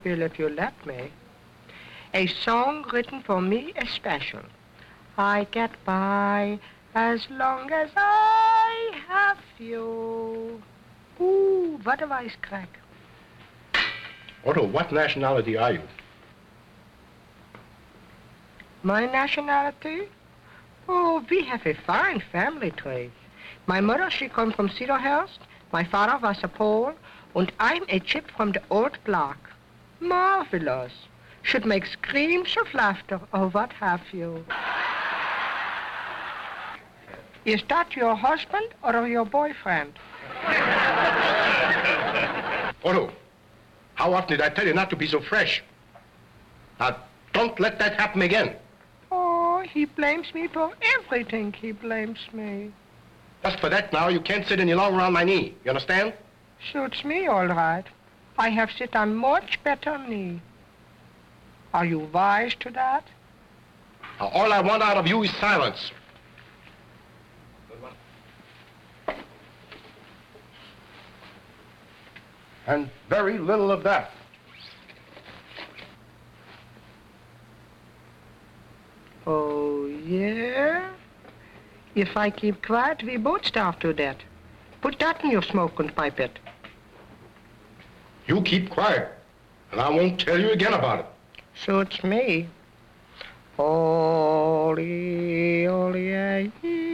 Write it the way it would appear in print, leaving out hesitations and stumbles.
Well, if you let me. A song written for me especial. I get by as long as I have you. Ooh, what a voice crack. Otto, what nationality are you? My nationality? Oh, we have a fine family tree. My mother, she come from Cedarhurst. My father was a Pole. And I'm a chip from the old block. Marvelous. Should make screams of laughter or what have you. Is that your husband or your boyfriend? Otto, how often did I tell you not to be so fresh? Now, don't let that happen again. Oh, he blames me for everything. He blames me. Just for that now, you can't sit any longer on my knee. You understand? Suits me all right. I have sit on much better knee. Are you wise to that? Now, all I want out of you is silence. And very little of that. Oh, yeah? If I keep quiet, we both starve to death. Put that in your smoke and pipe it. You keep quiet, and I won't tell you again about it. Suits me. Oli, oli,